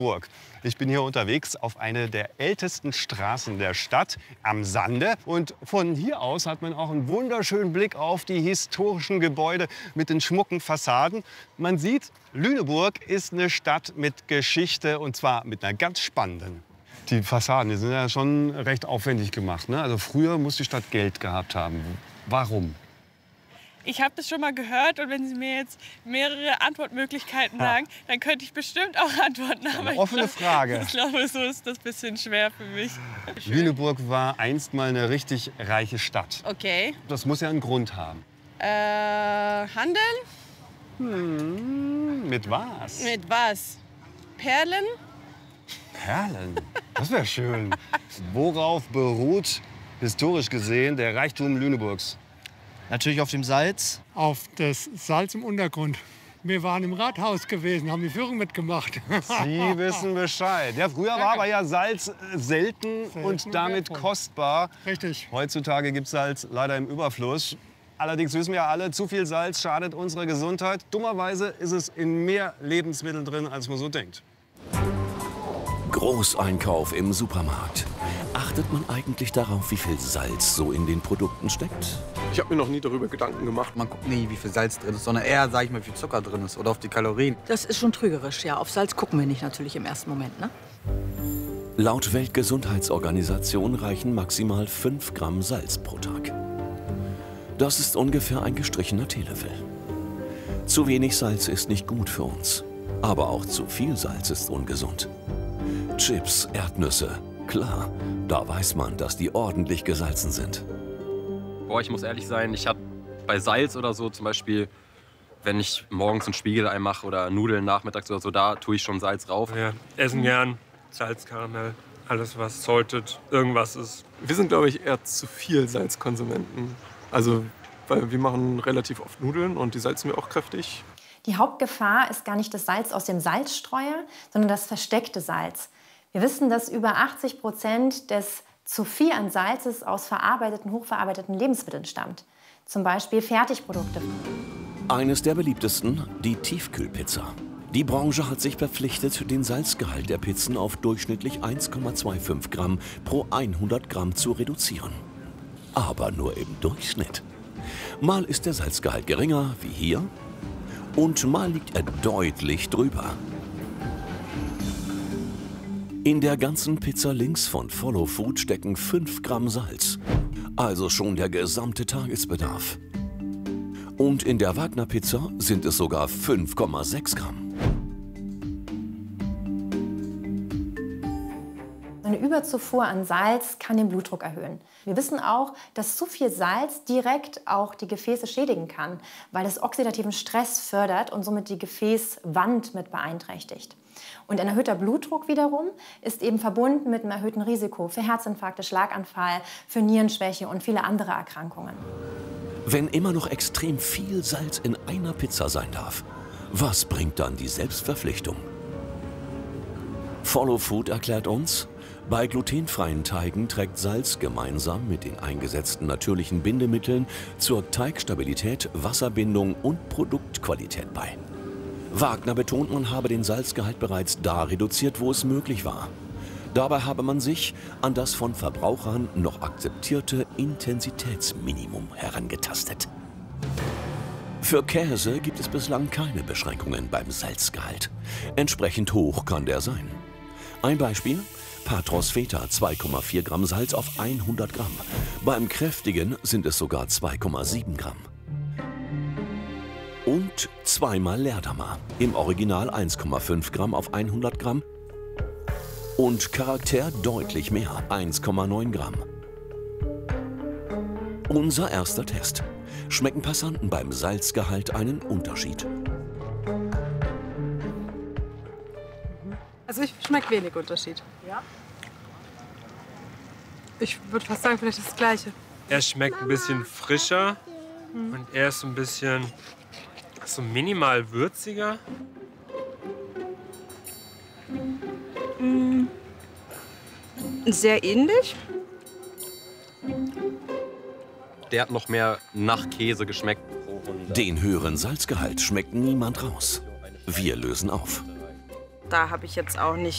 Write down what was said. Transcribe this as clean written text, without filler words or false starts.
Burg. Ich bin hier unterwegs auf eine der ältesten Straßen der Stadt am Sande. Und von hier aus hat man auch einen wunderschönen Blick auf die historischen Gebäude mit den schmucken Fassaden. Man sieht, Lüneburg ist eine Stadt mit Geschichte, und zwar mit einer ganz spannenden. Die Fassaden, die sind ja schon recht aufwendig gemacht, ne? Also früher muss die Stadt Geld gehabt haben. Warum? Ich habe das schon mal gehört, und wenn Sie mir jetzt mehrere Antwortmöglichkeiten sagen, dann könnte ich bestimmt auch antworten. Aber eine offene Frage. Ich glaube, so ist das ein bisschen schwer für mich. Lüneburg war einst mal eine richtig reiche Stadt. Okay. Das muss ja einen Grund haben. Handeln? Mit was? Mit was? Perlen? Perlen? Das wäre schön. Worauf beruht historisch gesehen der Reichtum Lüneburgs? Natürlich auf dem Salz. Auf das Salz im Untergrund. Wir waren im Rathaus gewesen, haben die Führung mitgemacht. Sie wissen Bescheid. Ja, früher war aber ja Salz selten und damit wertvoll. Kostbar. Richtig. Heutzutage gibt es Salz leider im Überfluss. Allerdings wissen wir alle, zu viel Salz schadet unserer Gesundheit. Dummerweise ist es in mehr Lebensmitteln drin, als man so denkt. Großeinkauf im Supermarkt. Achtet man eigentlich darauf, wie viel Salz so in den Produkten steckt? Ich habe mir noch nie darüber Gedanken gemacht. Man guckt nie, wie viel Salz drin ist, sondern eher, sag ich mal, wie viel Zucker drin ist oder auf die Kalorien. Das ist schon trügerisch, ja. Auf Salz gucken wir nicht natürlich im ersten Moment, ne? Laut Weltgesundheitsorganisation reichen maximal 5 Gramm Salz pro Tag. Das ist ungefähr ein gestrichener Teelöffel. Zu wenig Salz ist nicht gut für uns. Aber auch zu viel Salz ist ungesund. Chips, Erdnüsse, klar, da weiß man, dass die ordentlich gesalzen sind. Boah, ich muss ehrlich sein, ich habe bei Salz oder so zum Beispiel, wenn ich morgens ein Spiegelei mache oder Nudeln nachmittags oder so, da tue ich schon Salz rauf. Ja, essen gern Salzkaramell, alles was salted, irgendwas ist. Wir sind, glaube ich, eher zu viel Salzkonsumenten. Also, weil wir machen relativ oft Nudeln und die salzen wir auch kräftig. Die Hauptgefahr ist gar nicht das Salz aus dem Salzstreuer, sondern das versteckte Salz. Wir wissen, dass über 80% des zu viel an Salzes aus verarbeiteten, hochverarbeiteten Lebensmitteln stammt. Zum Beispiel Fertigprodukte. Eines der beliebtesten, die Tiefkühlpizza. Die Branche hat sich verpflichtet, den Salzgehalt der Pizzen auf durchschnittlich 1,25 Gramm pro 100 Gramm zu reduzieren. Aber nur im Durchschnitt. Mal ist der Salzgehalt geringer, wie hier, und mal liegt er deutlich drüber. In der ganzen Pizza links von Follow Food stecken 5 Gramm Salz. Also schon der gesamte Tagesbedarf. Und in der Wagner Pizza sind es sogar 5,6 Gramm. Eine Überzufuhr an Salz kann den Blutdruck erhöhen. Wir wissen auch, dass zu viel Salz direkt auch die Gefäße schädigen kann, weil es oxidativen Stress fördert und somit die Gefäßwand mit beeinträchtigt. Und ein erhöhter Blutdruck wiederum ist eben verbunden mit einem erhöhten Risiko für Herzinfarkte, Schlaganfall, für Nierenschwäche und viele andere Erkrankungen. Wenn immer noch extrem viel Salz in einer Pizza sein darf, was bringt dann die Selbstverpflichtung? Follow Food erklärt uns, bei glutenfreien Teigen trägt Salz gemeinsam mit den eingesetzten natürlichen Bindemitteln zur Teigstabilität, Wasserbindung und Produktqualität bei. Wagner betont, man habe den Salzgehalt bereits da reduziert, wo es möglich war. Dabei habe man sich an das von Verbrauchern noch akzeptierte Intensitätsminimum herangetastet. Für Käse gibt es bislang keine Beschränkungen beim Salzgehalt. Entsprechend hoch kann der sein. Ein Beispiel: Patros Feta 2,4 Gramm Salz auf 100 Gramm. Beim kräftigen sind es sogar 2,7 Gramm. Und zweimal Leerdammer, im Original 1,5 Gramm auf 100 Gramm. Und Charakter deutlich mehr, 1,9 Gramm. Unser erster Test. Schmecken Passanten beim Salzgehalt einen Unterschied? Also ich schmecke wenig Unterschied. Ja? Ich würde fast sagen, vielleicht das Gleiche. Er schmeckt ein bisschen frischer und er ist ein bisschen so minimal würziger. Sehr ähnlich. Der hat noch mehr nach Käse geschmeckt. Den höheren Salzgehalt schmeckt niemand raus. Wir lösen auf. Da habe ich jetzt auch nicht